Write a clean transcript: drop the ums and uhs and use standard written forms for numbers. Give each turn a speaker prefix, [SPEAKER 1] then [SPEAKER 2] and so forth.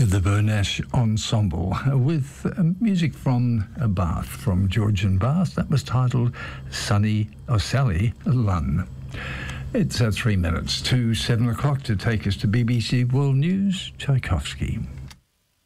[SPEAKER 1] The Burnash Ensemble with music from Bath, from Georgian Bath. That was titled Sally Lunn. It's 3 minutes to 7 o'clock to take us to BBC World News. Tchaikovsky.